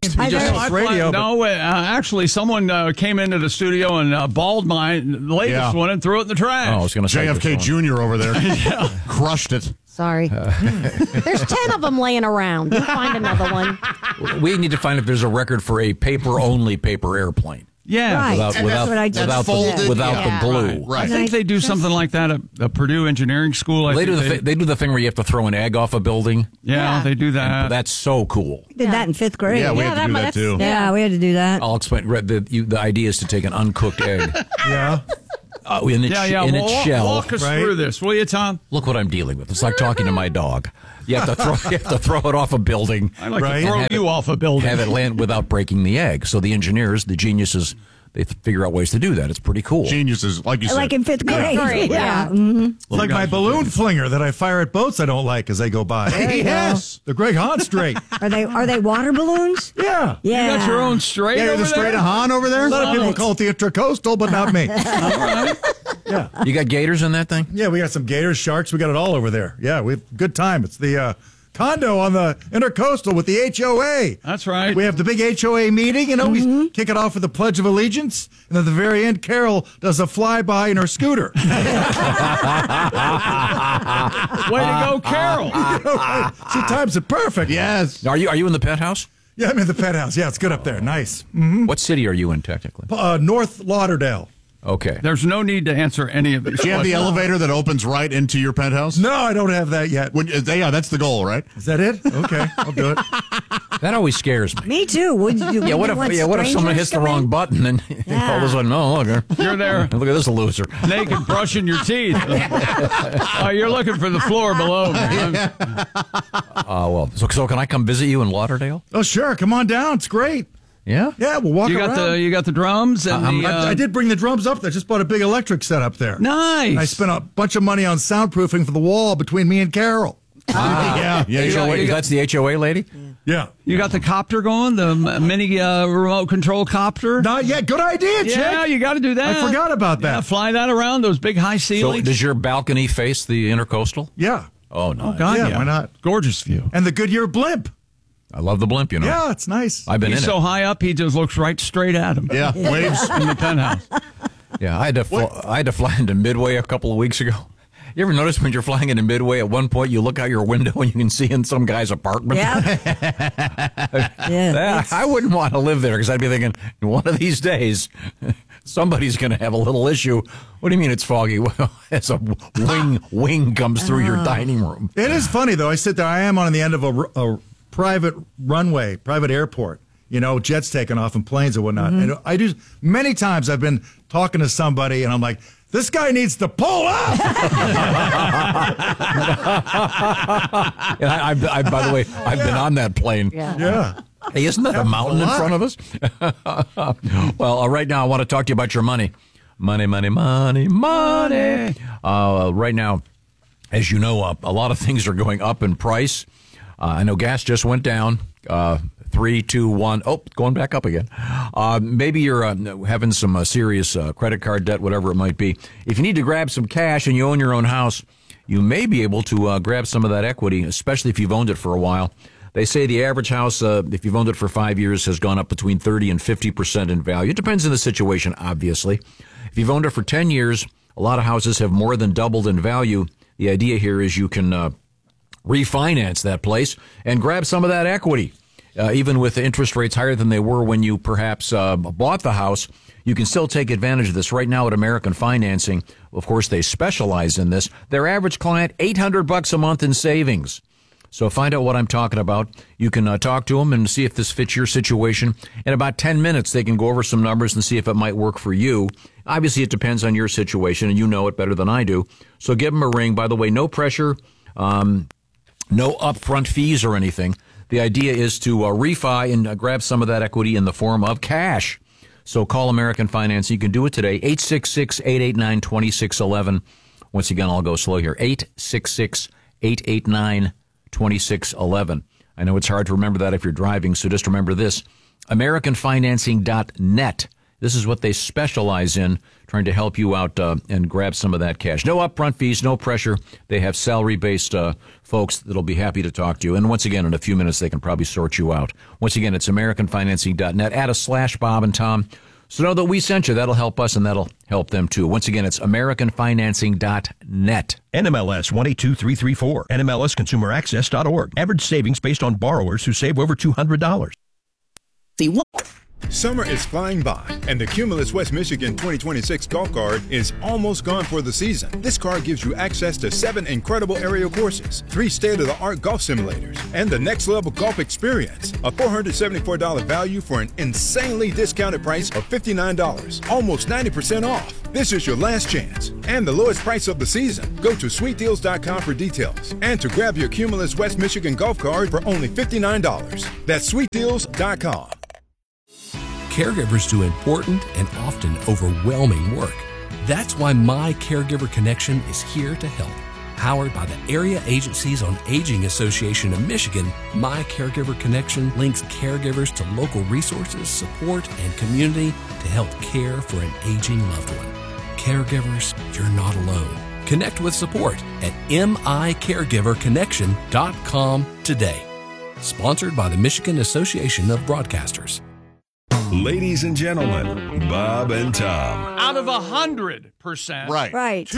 Actually, someone came into the studio and balled the latest one and threw it in the trash. Oh, I was going to say JFK Jr. over there crushed it. Sorry. There's 10 of them laying around. We'll find another one. We need to find if there's a record for a paper-only paper airplane. Yeah, Right. without the glue. Right. I think they do something like that at Purdue Engineering School. They do the thing where you have to throw an egg off a building. Yeah, they do that. And that's so cool. Did that in 5th grade. Yeah, we had to do that too. Yeah, we had to do that. I'll explain. The idea is to take an uncooked egg. Yeah. In its shell. Walk us through this, will you, Tom? Look what I'm dealing with. It's like talking to my dog. You have to throw it off a building. I like to throw you off a building. Have it land without breaking the egg. So the engineers, the geniuses, they figure out ways to do that. It's pretty cool. Geniuses, like you said. Like in 5th grade. Yeah. Mm-hmm. It's like my balloon flinger that I fire at boats I don't like as they go by. Yes. The Greg Hahn Strait. Are they water balloons? Yeah. Yeah. You got your own strait over the Strait there? of Hahn over there? A lot of people call it the Intracoastal, but not me. All right. Yeah. You got gators in that thing? Yeah, we got some gators, sharks. We got it all over there. Yeah, we have good time. It's the condo on the Intercoastal with the HOA. That's right. We have the big HOA meeting, we kick it off with the Pledge of Allegiance, and then at the very end, Carol does a flyby in her scooter. Way to go, Carol. She times it perfect. Yes. Are you in the penthouse? Yeah, I'm in the penthouse. Yeah, it's good up there. Nice. Mm-hmm. What city are you in technically? North Lauderdale. Okay. There's no need to answer any of these. Do you have the elevator that opens right into your penthouse? No, I don't have that yet. Yeah, that's the goal, right? Is that it? Okay, I'll do it. That always scares me. Me too. What if someone hits the wrong button and all of a sudden, look, you're there. Look at this loser. Naked brushing your teeth. You're looking for the floor below me. So can I come visit you in Lauderdale? Oh, sure. Come on down. It's great. Yeah? Yeah, we'll walk you got around. You got the drums and I did bring the drums up there. Just bought a big electric set up there. Nice. I spent a bunch of money on soundproofing for the wall between me and Carol. Yeah. That's the HOA lady? Yeah. You got the copter going, the mini remote control copter? Not yet. Good idea, Chick. Yeah, you got to do that. I forgot about that. Yeah, fly that around, those big high ceilings. So does your balcony face the Intercoastal? Yeah. Oh, no. Oh, God, yeah, why not? Gorgeous view. And the Goodyear blimp. I love the blimp, Yeah, it's nice. I've been He's in so it. high up, he just looks right straight at him. Yeah, waves in the penthouse. Yeah, I had to fly into Midway a couple of weeks ago. You ever notice when you're flying into Midway, at one point you look out your window and you can see in some guy's apartment? Yeah. I wouldn't want to live there because I'd be thinking, one of these days, somebody's going to have a little issue. What do you mean it's foggy? Well, as a wing comes through your dining room. It is funny, though. I sit there. I am on the end of a private runway, private airport. Jets taking off and planes and whatnot. Mm-hmm. And I do many times. I've been talking to somebody, and I'm like, "This guy needs to pull up." By the way, I've been on that plane. Yeah. Hey, isn't that a mountain in front of us? Well, right now I want to talk to you about your money. Money. Right now, as you know, a lot of things are going up in price. I know gas just went down. 3, 2, 1. Oh, going back up again. Maybe you're having some serious credit card debt, whatever it might be. If you need to grab some cash and you own your own house, you may be able to grab some of that equity, especially if you've owned it for a while. They say the average house, if you've owned it for 5 years, has gone up between 30 and 50% in value. It depends on the situation, obviously. If you've owned it for 10 years, a lot of houses have more than doubled in value. The idea here is you can refinance that place and grab some of that equity. Even with interest rates higher than they were when you perhaps bought the house, you can still take advantage of this. Right now at American Financing, of course, they specialize in this. Their average client, $800 a month in savings. So find out what I'm talking about. You can talk to them and see if this fits your situation. In about 10 minutes, they can go over some numbers and see if it might work for you. Obviously, it depends on your situation, and you know it better than I do. So give them a ring. By the way, no pressure, no upfront fees or anything. The idea is to refi and grab some of that equity in the form of cash. So call American Finance. You can do it today, 866-889-2611. Once again, I'll go slow here, 866-889-2611. I know it's hard to remember that if you're driving, so just remember this, AmericanFinancing.net This is what they specialize in, trying to help you out and grab some of that cash. No upfront fees, no pressure. They have salary-based folks that'll be happy to talk to you. And once again, in a few minutes, they can probably sort you out. Once again, it's AmericanFinancing.net. Add a /Bob and Tom. So know that we sent you. That'll help us, and that'll help them, too. Once again, it's AmericanFinancing.net. NMLS 122334. NMLSConsumerAccess.org. Average savings based on borrowers who save over $200. Summer is flying by, and the Cumulus West Michigan 2026 golf cart is almost gone for the season. This card gives you access to 7 incredible aerial courses, 3 state-of-the-art golf simulators, and the next-level golf experience. A $474 value for an insanely discounted price of $59, almost 90% off. This is your last chance, and the lowest price of the season. Go to sweetdeals.com for details, and to grab your Cumulus West Michigan golf cart for only $59. That's sweetdeals.com. Caregivers do important and often overwhelming work. That's why My Caregiver Connection is here to help. Powered by the Area Agencies on Aging Association of Michigan, My Caregiver Connection links caregivers to local resources, support, and community to help care for an aging loved one. Caregivers, you're not alone. Connect with support at micaregiverconnection.com today. Sponsored by the Michigan Association of Broadcasters. Ladies and gentlemen, Bob and Tom. Out of 100%, Right.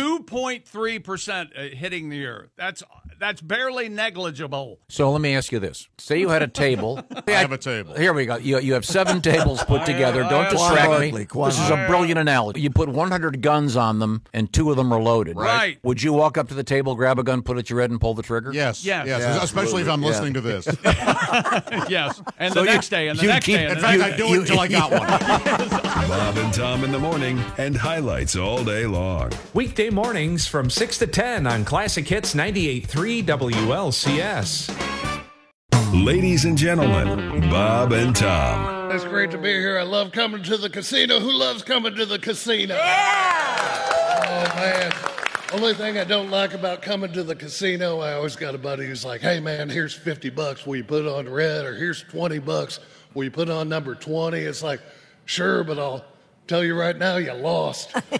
2.3% hitting the earth. That's barely negligible. So let me ask you this. Say you had a table. I have a table. Here we go. You have 7 tables put together. Don't distract me. This is a brilliant analogy. You put 100 guns on them, and 2 of them are loaded. Right. Would you walk up to the table, grab a gun, put it at your head, and pull the trigger? Yes. Yes. Especially if I'm listening to this. Yes. And So the next day, and the you next keep- day. And In the fact, next I do it until I got one. Bob and Tom in the morning and highlights all day long. Weekday mornings from 6 to 10 on Classic Hits 98.3 WLCS. Ladies and gentlemen, Bob and Tom. It's great to be here. I love coming to the casino. Who loves coming to the casino? Yeah! Oh, man. Only thing I don't like about coming to the casino, I always got a buddy who's like, hey, man, here's $50. Will you put on red? Or here's $20. Will you put on number 20? It's like, sure, but I'll tell you right now, you lost. A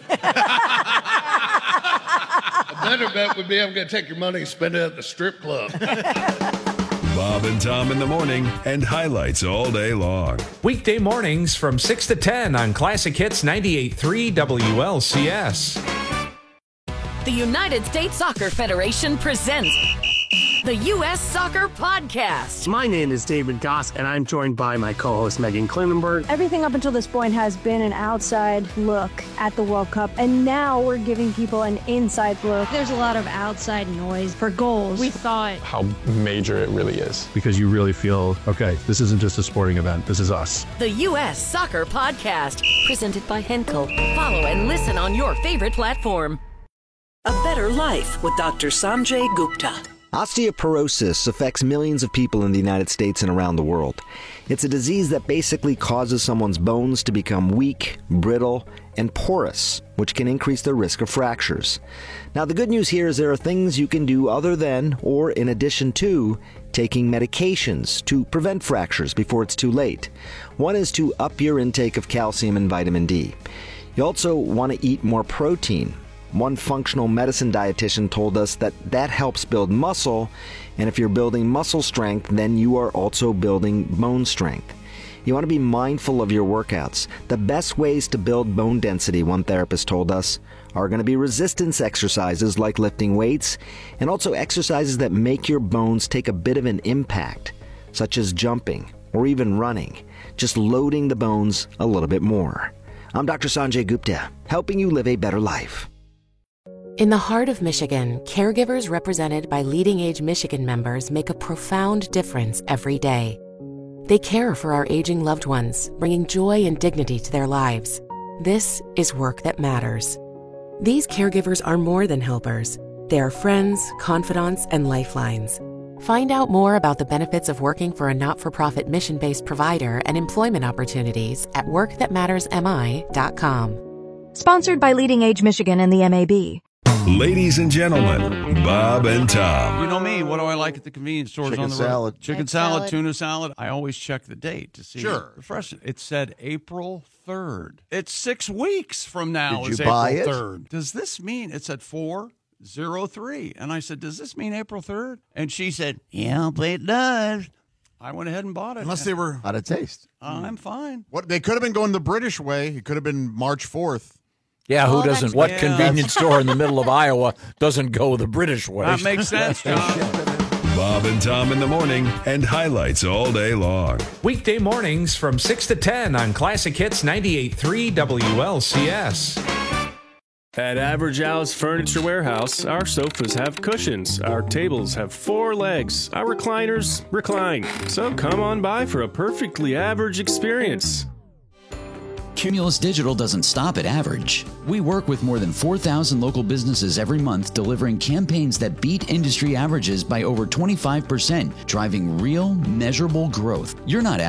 better bet would be I'm going to take your money and spend it at the strip club. Bob and Tom in the morning and highlights all day long. Weekday mornings from 6 to 10 on Classic Hits 98.3 WLCS. The United States Soccer Federation presents the U.S. Soccer Podcast. My name is David Goss, and I'm joined by my co-host Megan Klinenberg. Everything up until this point has been an outside look at the World Cup, and now we're giving people an inside look. There's a lot of outside noise for goals. We thought how major it really is, because you really feel, okay, this isn't just a sporting event, this is us. The U.S. Soccer Podcast, presented by Henkel. Follow and listen on your favorite platform. A Better Life with Dr. Sanjay Gupta. Osteoporosis affects millions of people in the United States and around the world. It's a disease that basically causes someone's bones to become weak, brittle, and porous, which can increase their risk of fractures. Now, the good news here is there are things you can do other than, or in addition to, taking medications to prevent fractures before it's too late. One is to up your intake of calcium and vitamin D. You also want to eat more protein. One functional medicine dietitian told us that helps build muscle, and if you're building muscle strength, then you are also building bone strength. You want to be mindful of your workouts. The best ways to build bone density, one therapist told us, are going to be resistance exercises like lifting weights, and also exercises that make your bones take a bit of an impact, such as jumping or even running, just loading the bones a little bit more. I'm Dr. Sanjay Gupta, helping you live a better life. In the heart of Michigan, caregivers represented by Leading Age Michigan members make a profound difference every day. They care for our aging loved ones, bringing joy and dignity to their lives. This is work that matters. These caregivers are more than helpers. They are friends, confidants, and lifelines. Find out more about the benefits of working for a not-for-profit mission-based provider and employment opportunities at workthatmattersmi.com. Sponsored by Leading Age Michigan and the MAB. Ladies and gentlemen, Bob and Tom. You know me. What do I like at the convenience stores Chicken on the salad. road? Chicken salad, tuna salad. I always check the date to see Sure. the freshness. It said April 3rd. It's 6 weeks from now. Did It's you buy April it? 3rd. Does this mean it said 4/03? And I said, does this mean April 3rd? And she said, yeah, but it does. I went ahead and bought it. Unless they were. How'd it taste? I'm fine. What they could have been going the British way. It could have been March 4th. Yeah, who doesn't? What yeah. convenience store in the middle of Iowa doesn't go the British way? That makes sense, John. Bob and Tom in the morning and highlights all day long. Weekday mornings from 6 to 10 on Classic Hits 98.3 WLCS. At Average Al's Furniture Warehouse, our sofas have cushions, our tables have 4 legs, our recliners recline. So come on by for a perfectly average experience. Cumulus Digital doesn't stop at average. We work with more than 4,000 local businesses every month, delivering campaigns that beat industry averages by over 25%, driving real, measurable growth. You're not